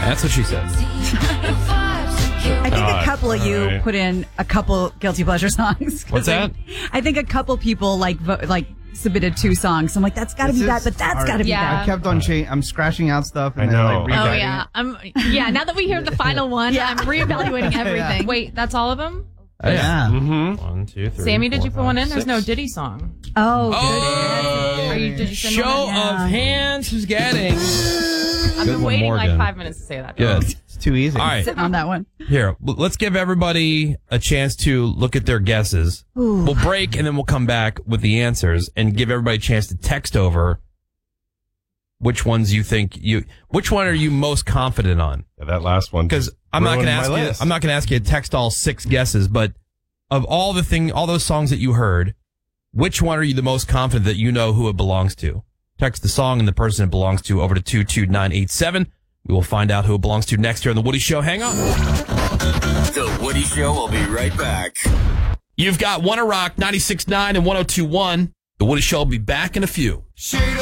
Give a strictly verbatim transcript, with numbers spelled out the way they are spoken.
That's what she said. I think God. a couple of you Right. put in a couple guilty pleasure songs. What's that? I, I think a couple people like vo- like submitted two songs. So I'm like, that's got to This be that, is but that's hard. got to be Yeah. I kept on cha- I'm scratching out stuff and I then know. like Oh rewriting yeah, it. I'm yeah. Now that we hear the final one, Yeah. I'm reevaluating everything. Wait, that's all of them. Yeah. Mm-hmm. One, two, three. Sammy, did four, you put one five, in? There's six. no Diddy song. Oh, Oh, Are you? Did you send show one in? Yeah. of hands. Who's getting? I've Good been one, waiting Morgan. like five minutes to say that. Good. It's too easy. All right. good on that one. Here, l- let's give everybody a chance to look at their guesses. Ooh. We'll break and then we'll come back with the answers and give everybody a chance to text over which ones you think you, which one are you most confident on? Yeah, that last one. Because I'm not going to ruined ask my you, list. I'm not going to ask you to text all six guesses, but of all the thing, all those songs that you heard, which one are you the most confident that you know who it belongs to? Text the song and the person it belongs to over to two two nine eight seven. We will find out who it belongs to next here on The Woody Show. Hang on. The Woody Show will be right back. You've got One Rock, ninety-six point nine and one oh two point one. The Woody Show will be back in a few.